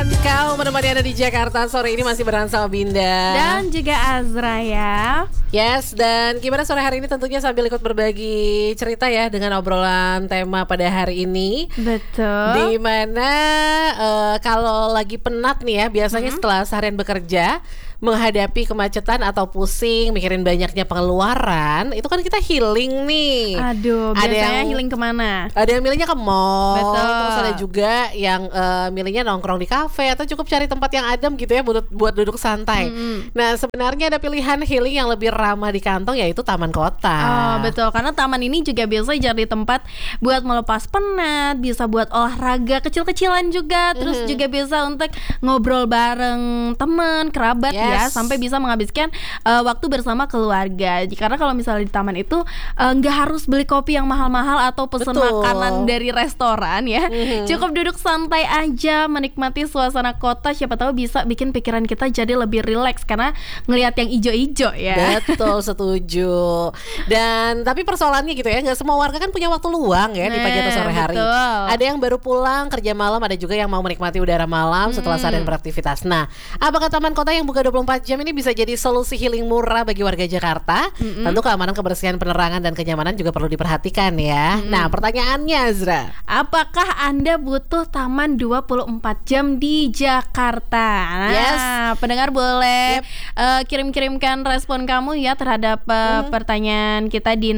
Dan kau menemani Anda di Jakarta sore ini masih bareng sama Binda dan juga Azra ya. Yes, dan gimana sore hari ini tentunya sambil ikut berbagi cerita ya dengan obrolan tema pada hari ini. Betul. Dimana kalau lagi penat nih ya, biasanya setelah seharian bekerja menghadapi kemacetan atau pusing mikirin banyaknya pengeluaran, itu kan kita healing nih. Aduh, biasanya healing kemana? Ada yang milihnya ke mall. Betul. Terus ada juga yang milihnya nongkrong di kafe atau cukup cari tempat yang adem gitu ya buat duduk santai. Nah, sebenarnya ada pilihan healing yang lebih ramah di kantong, yaitu taman kota. Oh, betul, karena taman ini juga biasa jadi tempat buat melepas penat, bisa buat olahraga kecil-kecilan juga, terus juga bisa untuk ngobrol bareng teman, kerabat ya, sampai bisa menghabiskan waktu bersama keluarga. Karena kalau misalnya di taman itu nggak harus beli kopi yang mahal-mahal atau pesen makanan dari restoran ya. Cukup duduk santai aja, menikmati suasana kota. Siapa tahu bisa bikin pikiran kita jadi lebih rileks karena ngelihat yang ijo-ijo ya. Betul, setuju. Dan tapi persoalannya gitu ya, nggak semua warga kan punya waktu luang ya di pagi atau sore hari. Ada yang baru pulang kerja malam, ada juga yang mau menikmati udara malam setelah seharian beraktivitas. Nah, apakah taman kota yang buka 24 jam ini bisa jadi solusi healing murah bagi warga Jakarta? Tentu keamanan, kebersihan, penerangan, dan kenyamanan juga perlu diperhatikan ya. Nah, pertanyaannya Azra, apakah Anda butuh taman 24 jam di Jakarta? Nah, pendengar boleh kirim-kirimkan respon kamu ya terhadap pertanyaan kita di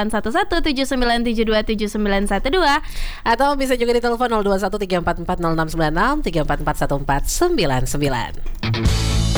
081179727912 atau bisa juga ditelepon 0213440696 3441499.